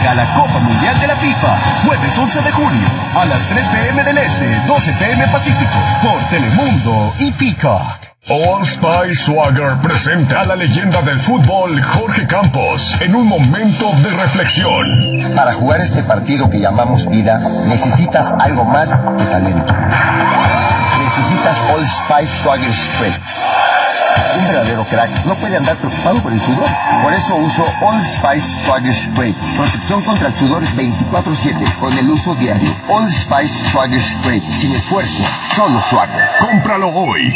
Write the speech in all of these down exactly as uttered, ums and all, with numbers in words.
Llega la Copa Mundial de la FIFA, jueves once de junio, a las tres pe eme del Este, doce pe eme Pacífico, por Telemundo y Peacock. Old Spice Swagger presenta a la leyenda del fútbol Jorge Campos en un momento de reflexión. Para jugar este partido que llamamos vida, necesitas algo más que talento. Necesitas Old Spice Swagger Spray. Un verdadero crack no puede andar preocupado por el sudor. Por eso uso Old Spice Swagger Spray. Protección contra el sudor veinticuatro siete con el uso diario. Old Spice Swagger Spray. Sin esfuerzo, solo swagger. Cómpralo hoy.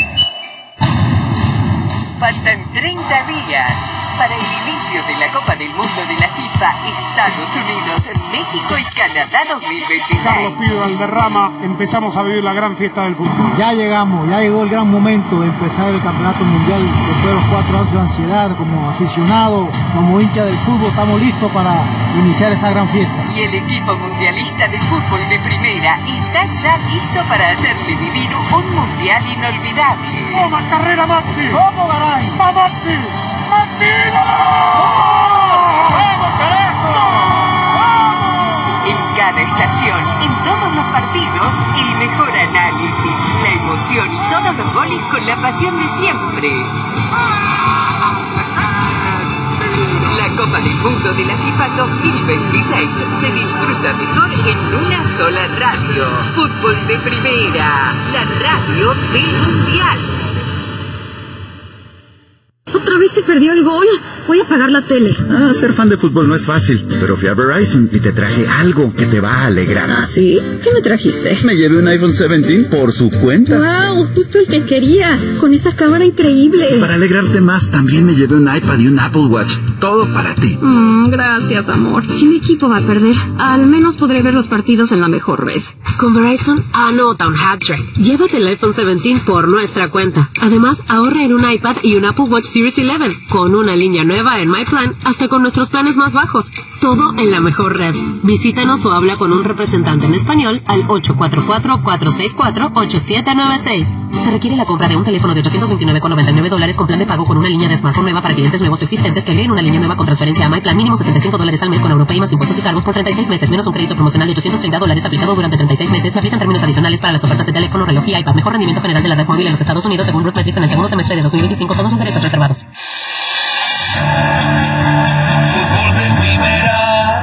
Faltan treinta días para el inicio de la Copa del Mundo de la FIFA, Estados Unidos, México y Canadá dos mil veintiséis. Carlos Pío Valderrama, empezamos a vivir la gran fiesta del fútbol. Ya llegamos, ya llegó el gran momento de empezar el campeonato mundial. Después de los cuatro años de ansiedad, como aficionado, como hincha del fútbol, estamos listos para iniciar esa gran fiesta. Y el equipo mundialista de fútbol de primera está ya listo para hacerle vivir un mundial inolvidable. ¡Toma carrera, Maxi! ¡Vamos, Garay! ¡Va, Maxi! ¡Maxi! ¡Vamos, carajo! En cada estación, en todos los partidos, el mejor análisis, la emoción y todos los goles con la pasión de siempre. La Copa del Mundo de la FIFA dos mil veintiséis se disfruta mejor en una sola radio. Fútbol de primera, la radio del mundial. ¿Otra vez se perdió el gol? Voy a apagar la tele. Ah, ser fan de fútbol no es fácil, pero fui a Verizon y te traje algo que te va a alegrar. ¿Ah, sí? ¿Qué me trajiste? Me llevé un iPhone diecisiete por su cuenta. ¡Wow! Justo el que quería, con esa cámara increíble. Y para alegrarte más, también me llevé un iPad y un Apple Watch. Todo para ti. Mm, gracias, amor. Si mi equipo va a perder, al menos podré ver los partidos en la mejor red. Con Verizon, anota un hat-trick. Llévate el iPhone diecisiete por nuestra cuenta. Además, ahorra en un iPad y un Apple Watch Series once con una línea nueva en MyPlan, hasta con nuestros planes más bajos. Todo en la mejor red. Visítanos o habla con un representante en español al ocho cuatro cuatro, cuatro seis cuatro, ocho siete nueve seis. Se requiere la compra de un teléfono de ochocientos veintinueve con noventa y nueve dólares con plan de pago con una línea de smartphone nueva para clientes nuevos o existentes que agreguen una línea nueva con transferencia a MyPlan, mínimo setenta y cinco dólares al mes con Europay más impuestos y cargos por treinta y seis meses, menos un crédito promocional de ochocientos treinta dólares aplicado durante treinta y seis meses. Se aplican términos adicionales para las ofertas de teléfono, reloj y iPad. Mejor rendimiento general de la red móvil en los Estados Unidos según RootMetrics en el segundo semestre de dos mil veinticinco. Todos los derechos reservados. Fútbol de primera.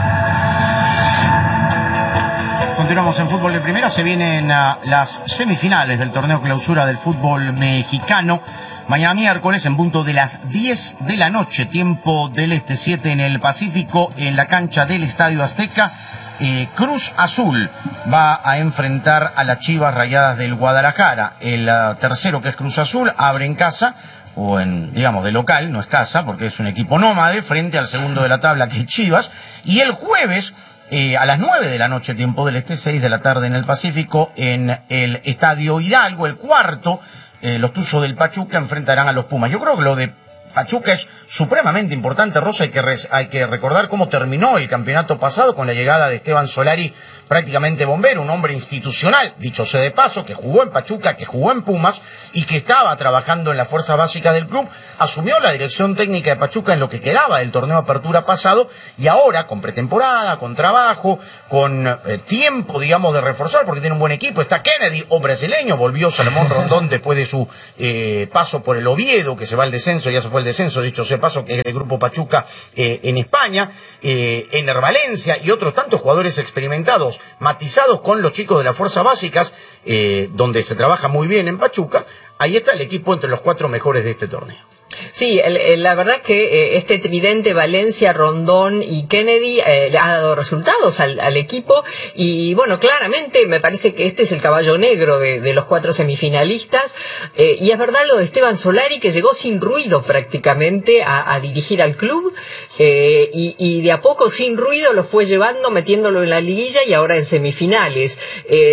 Continuamos en fútbol de primera. Se vienen uh, las semifinales del torneo clausura del fútbol mexicano. Mañana miércoles en punto de las diez de la noche, tiempo del Este, siete en el Pacífico, en la cancha del Estadio Azteca. Eh, Cruz Azul va a enfrentar a las Chivas Rayadas del Guadalajara. El uh, tercero, que es Cruz Azul, abre en casa, o en, digamos, de local, no es casa, porque es un equipo nómade, frente al segundo de la tabla, que es Chivas. Y el jueves, eh, a las nueve de la noche, tiempo del Este, seis de la tarde en el Pacífico, en el Estadio Hidalgo, el cuarto, eh, los Tuzos del Pachuca enfrentarán a los Pumas. Yo creo que lo de Pachuca es supremamente importante, Rosa. Hay que, re, hay que recordar cómo terminó el campeonato pasado con la llegada de Esteban Solari, prácticamente bombero, un hombre institucional, dicho sea de paso, que jugó en Pachuca, que jugó en Pumas y que estaba trabajando en la fuerza básica del club. Asumió la dirección técnica de Pachuca en lo que quedaba del torneo Apertura pasado y ahora, con pretemporada, con trabajo, con eh, tiempo, digamos, de reforzar, porque tiene un buen equipo. Está Kennedy, o brasileño, volvió Salomón Rondón después de su eh, paso por el Oviedo, que se va al descenso, ya se fue al descenso, dicho sea de paso, que es del Grupo Pachuca eh, en España, eh, Ener Valencia y otros tantos jugadores experimentados, matizados con los chicos de las fuerzas básicas, eh, donde se trabaja muy bien en Pachuca. Ahí está el equipo entre los cuatro mejores de este torneo. Sí, el, el, la verdad que eh, este tridente Valencia, Rondón y Kennedy eh, le ha dado resultados al, al equipo y bueno, claramente me parece que este es el caballo negro de, de los cuatro semifinalistas eh, y es verdad lo de Esteban Solari, que llegó sin ruido prácticamente a, a dirigir al club eh, y, y de a poco sin ruido lo fue llevando, metiéndolo en la liguilla y ahora en semifinales. Eh, yo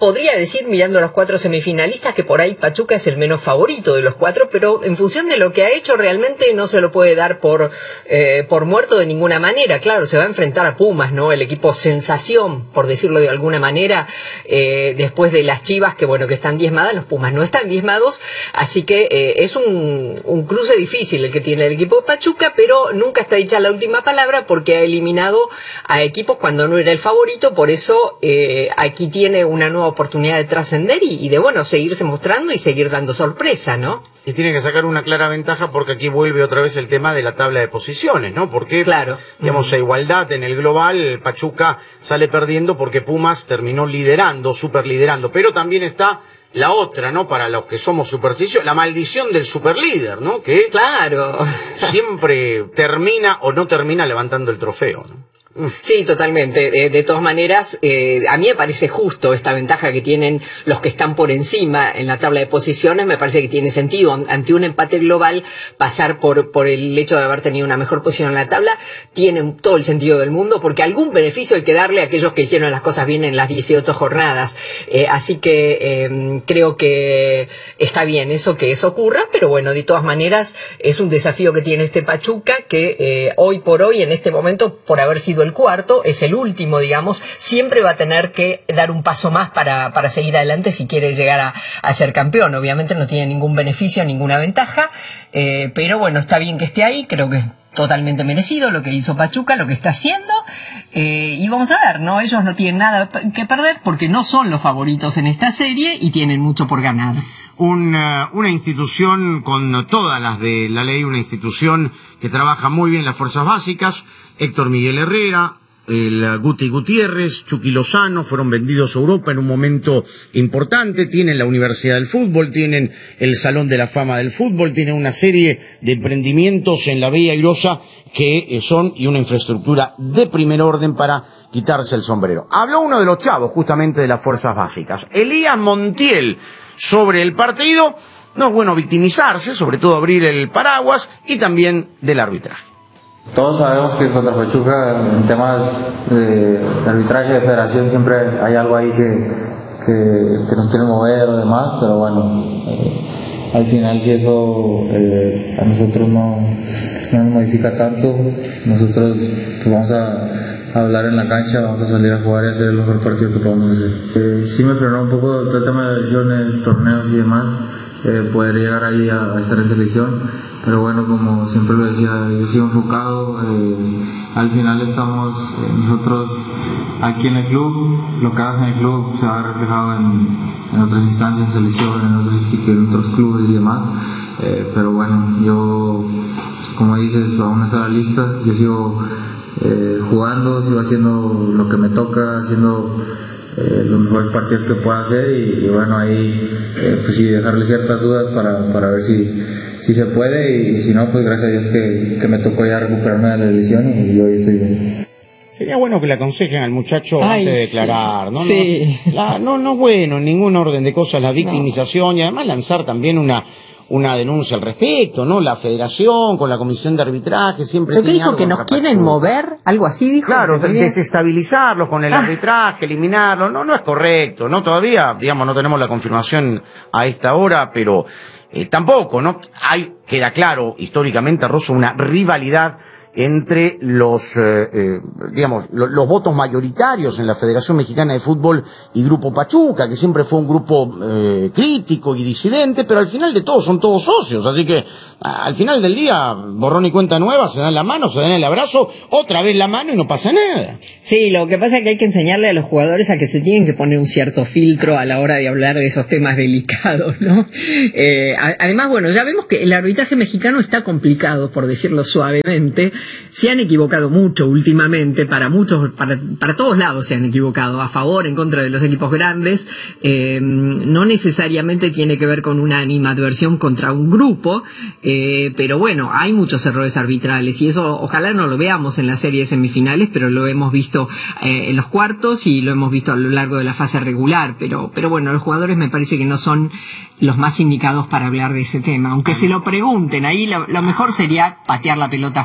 podría decir, mirando a los cuatro semifinalistas, que por ahí Pachuca es el menos favorito de los cuatro, pero en función de lo que ha hecho realmente no se lo puede dar por, eh, por muerto de ninguna manera. Claro, se va a enfrentar a Pumas, ¿no? El equipo sensación, por decirlo de alguna manera, eh, después de las Chivas, que bueno, que están diezmadas, los Pumas no están diezmados, así que eh, es un, un cruce difícil el que tiene el equipo de Pachuca, pero nunca está dicha la última palabra porque ha eliminado a equipos cuando no era el favorito, por eso eh, aquí tiene una nueva oportunidad de trascender y, y de, bueno, seguirse mostrando y seguir dando sorpresa, ¿no? Y tiene que sacar una clara ventaja porque aquí vuelve otra vez el tema de la tabla de posiciones, ¿no? Porque, claro, digamos, a igualdad en el global, Pachuca sale perdiendo porque Pumas terminó liderando, super liderando, pero también está la otra, ¿no? Para los que somos supersticiosos, la maldición del superlíder, ¿no? Que, claro, siempre termina o no termina levantando el trofeo, ¿no? Sí, totalmente. De, de todas maneras, eh, a mí me parece justo esta ventaja que tienen los que están por encima en la tabla de posiciones. Me parece que tiene sentido ante un empate global pasar por, por el hecho de haber tenido una mejor posición en la tabla. Tiene todo el sentido del mundo porque algún beneficio hay que darle a aquellos que hicieron las cosas bien en las dieciocho jornadas. Eh, así que eh, creo que está bien eso que eso ocurra, pero bueno, de todas maneras es un desafío que tiene este Pachuca que eh, hoy por hoy, en este momento, por haber sido el cuarto, es el último, digamos, siempre va a tener que dar un paso más para, para seguir adelante si quiere llegar a, a ser campeón. Obviamente no tiene ningún beneficio, ninguna ventaja, eh, pero bueno, está bien que esté ahí, creo que es totalmente merecido lo que hizo Pachuca, lo que está haciendo, eh, y vamos a ver, ¿no? Ellos no tienen nada que perder porque no son los favoritos en esta serie y tienen mucho por ganar. Una, una institución con todas las de la ley, una institución que trabaja muy bien las fuerzas básicas. Héctor Miguel Herrera, el Guti Gutiérrez, Chucky Lozano fueron vendidos a Europa en un momento importante. Tienen la Universidad del Fútbol, tienen el Salón de la Fama del Fútbol, tienen una serie de emprendimientos en la Bella Airosa que son y una infraestructura de primer orden para quitarse el sombrero. Habló uno de los chavos justamente de las fuerzas básicas, Elías Montiel, sobre el partido. No es bueno victimizarse, sobre todo abrir el paraguas, y también del arbitraje. Todos sabemos que contra Pachuca en temas de arbitraje de federación siempre hay algo ahí que, que, que nos quiere mover o demás, pero bueno, eh, al final si eso eh, a nosotros no, no nos modifica tanto, nosotros pues vamos a hablar en la cancha, vamos a salir a jugar y hacer el mejor partido que podamos hacer. Eh, sí me frenó un poco todo el tema de lesiones, torneos y demás, eh, poder llegar ahí a, a estar en selección. Pero bueno, como siempre lo decía, yo sigo enfocado, eh, al final estamos eh, nosotros aquí en el club, lo que hagas en el club se va reflejado en, en otras instancias, en selección, en otros equipos, en otros clubes y demás, eh, pero bueno, yo, como dices, vamos a estar a la lista, yo sigo eh, jugando, sigo haciendo lo que me toca, haciendo eh, los mejores partidos que pueda hacer y, y bueno, ahí eh, pues sí, dejarle ciertas dudas para, para ver si si se puede y, y si no, pues gracias a Dios que, que me tocó ya recuperarme de la lesión y, y hoy estoy bien. Sería bueno que le aconsejen al muchacho Ay, antes de declarar, ¿no? Sí. No, la, no, no es bueno en ningún orden de cosas la victimización no. Y además lanzar también una una denuncia al respecto, ¿no? La federación con la comisión de arbitraje siempre ¿Lo que dijo que nos quieren mover? ¿Algo así dijo? Claro, desestabilizarlos con el ah. arbitraje, eliminarlos, no, no es correcto, ¿no? Todavía, digamos, no tenemos la confirmación a esta hora, pero Eh, tampoco, ¿no? Hay, queda claro, históricamente, Rosso, una rivalidad entre los, eh, eh, digamos, lo, los votos mayoritarios en la Federación Mexicana de Fútbol y Grupo Pachuca, que siempre fue un grupo eh, crítico y disidente, pero al final de todo son todos socios, así que a, al final del día, borrón y cuenta nueva, se dan la mano, se dan el abrazo, otra vez la mano y no pasa nada. Sí, lo que pasa es que hay que enseñarle a los jugadores a que se tienen que poner un cierto filtro a la hora de hablar de esos temas delicados, ¿no? Eh, a, además, bueno, ya vemos que el arbitraje mexicano está complicado, por decirlo suavemente. Se han equivocado mucho últimamente, para muchos, para, para todos lados se han equivocado, a favor, en contra de los equipos grandes, eh, no necesariamente tiene que ver con una animadversión contra un grupo, eh, pero bueno, hay muchos errores arbitrales y eso ojalá no lo veamos en las series semifinales, pero lo hemos visto eh, en los cuartos y lo hemos visto a lo largo de la fase regular, pero, pero bueno, los jugadores me parece que no son los más indicados para hablar de ese tema, aunque se lo pregunten, ahí lo, lo mejor sería patear la pelota afuera.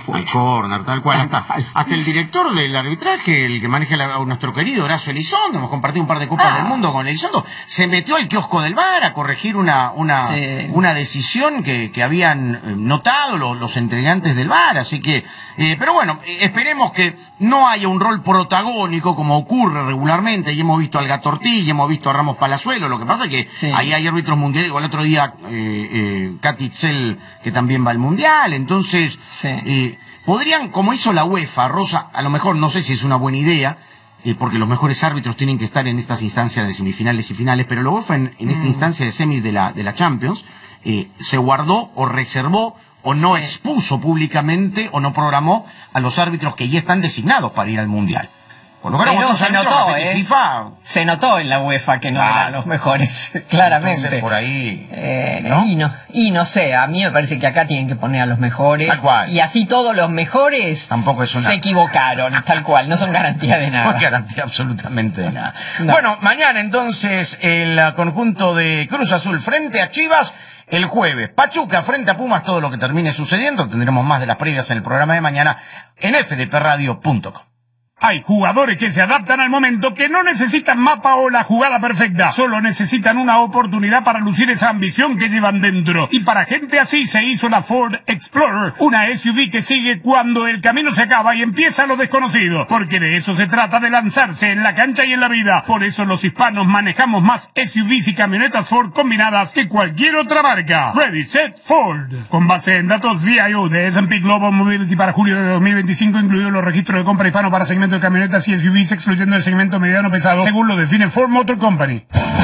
córner, tal cual. Hasta, hasta el director del arbitraje, el que maneja la, nuestro querido Horacio Elizondo, hemos compartido un par de copas ah. del mundo con Elizondo, se metió al kiosco del V A R a corregir una una, sí. una decisión que, que habían notado los, los entregantes del V A R, así que, eh, pero bueno, esperemos que no haya un rol protagónico como ocurre regularmente, y hemos visto al Gato Ortiz, y hemos visto a Ramos Palazuelo, lo que pasa es que sí. ahí hay árbitros mundiales, o el otro día eh, eh, Katy Itzel, que también va al Mundial, entonces sí. eh, podrían, como hizo la UEFA, Rosa, a lo mejor no sé si es una buena idea, eh, porque los mejores árbitros tienen que estar en estas instancias de semifinales y finales, pero la UEFA en, en esta mm. instancia de semis de la, de la Champions eh, se guardó o reservó o no sí. expuso públicamente o no programó a los árbitros que ya están designados para ir al Mundial. Por lo Pero se notó, ¿eh? FIFA... Se notó en la UEFA que no ah, eran los mejores, claramente. Entonces, por ahí... Eh, ¿no? Y, no, y no sé, a mí me parece que acá tienen que poner a los mejores. Tal cual. Y así todos los mejores Tampoco es una... se equivocaron, tal cual. No son garantía de nada. No es garantía absolutamente de nada. No. Bueno, mañana entonces el conjunto de Cruz Azul frente a Chivas. El jueves, Pachuca frente a Pumas, todo lo que termine sucediendo. Tendremos más de las previas en el programa de mañana en f d p radio punto com. Hay jugadores que se adaptan al momento, que no necesitan mapa o la jugada perfecta, solo necesitan una oportunidad para lucir esa ambición que llevan dentro. Y para gente así se hizo la Ford Explorer, una S U V que sigue cuando el camino se acaba y empieza lo desconocido, porque de eso se trata, de lanzarse en la cancha y en la vida. Por eso los hispanos manejamos más S U Vs y camionetas Ford combinadas que cualquier otra marca. Ready, Set, Ford. Con base en datos V I O de S and P Global Mobility para julio de dos mil veinticinco, incluidos los registros de compra hispano para segmentos de camionetas y S U Vs, excluyendo el segmento mediano pesado, según lo define Ford Motor Company.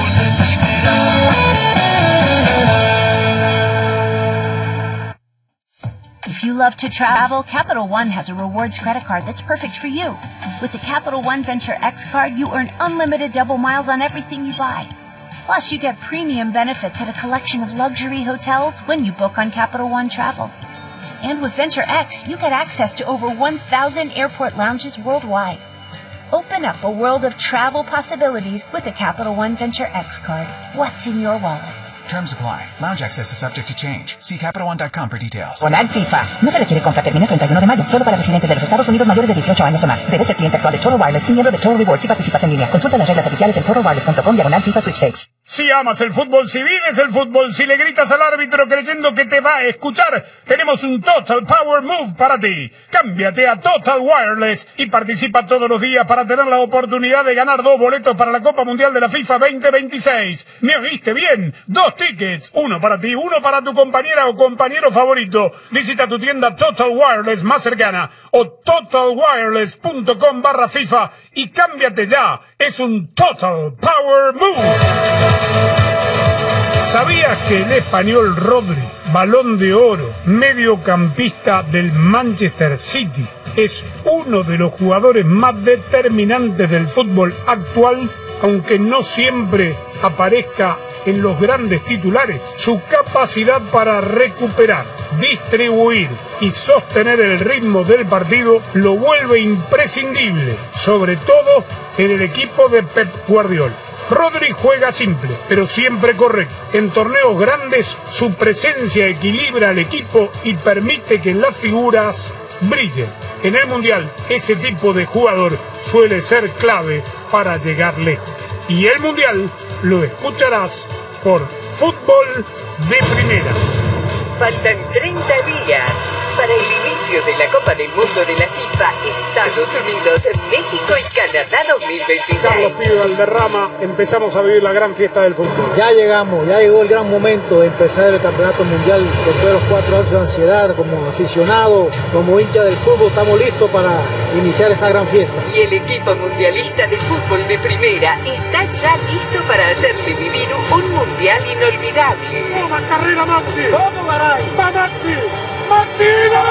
If you love to travel, Capital One has a rewards credit card that's perfect for you. With the Capital One Venture X card, you earn unlimited double miles on everything you buy. Plus, you get premium benefits at a collection of luxury hotels when you book on Capital One Travel. And with Venture X, you get access to over one thousand airport lounges worldwide. Open up a world of travel possibilities with the Capital One Venture X card. What's in your wallet? Terms apply. Lounge access is subject to change. See Capital One dot com for details. Bonal FIFA. No se requiere compra. Termina el treinta y uno de mayo. Solo para residentes de los Estados Unidos mayores de dieciocho años o más. Debes ser cliente actual de Total Wireless y miembro de Total Rewards si participas en línea. Consulta las reglas oficiales en total wireless punto com diagonal FIFA Sweepstakes. Si amas el fútbol, si vives el fútbol, si le gritas al árbitro creyendo que te va a escuchar, tenemos un Total Power Move para ti. Cámbiate a Total Wireless y participa todos los días para tener la oportunidad de ganar dos boletos para la Copa Mundial de la FIFA veinte veintiséis. ¿Me oíste bien? Dos tickets, uno para ti, uno para tu compañera o compañero favorito. Visita tu tienda Total Wireless más cercana o total wireless punto com barra FIFA y cámbiate ya. Es un Total Power Move. ¿Sabías que el español Rodri, Balón de Oro, mediocampista del Manchester City, es uno de los jugadores más determinantes del fútbol actual, aunque no siempre aparezca en los grandes titulares? Su capacidad para recuperar, distribuir y sostener el ritmo del partido lo vuelve imprescindible, sobre todo en el equipo de Pep Guardiola. Rodri juega simple, pero siempre correcto. En torneos grandes, su presencia equilibra al equipo y permite que las figuras brillen. En el Mundial, ese tipo de jugador suele ser clave para llegar lejos. Y el Mundial lo escucharás por Fútbol de Primera. Faltan treinta días para el inicio de la Copa del Mundo de la FIFA, Estados Unidos, México y Canadá dos mil veintiséis. Carlos Pío Valderrama, empezamos a vivir la gran fiesta del fútbol. Ya llegamos, ya llegó el gran momento de empezar el campeonato mundial. Después de los cuatro años de ansiedad, como aficionado, como hincha del fútbol, estamos listos para iniciar esta gran fiesta. Y el equipo mundialista de fútbol de primera está ya listo para hacerle vivir un mundial inolvidable. ¡Toma carrera, Maxi! ¡Vamos, Garay! ¡Va, Maxi! ¡Maxi!